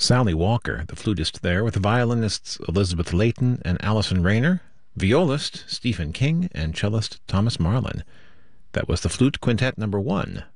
Sally Walker, the flutist there, with violinists Elizabeth Layton and Alison Rayner, violist Stephen King, and cellist Thomas Marlin. That was the Flute Quintet No. 1.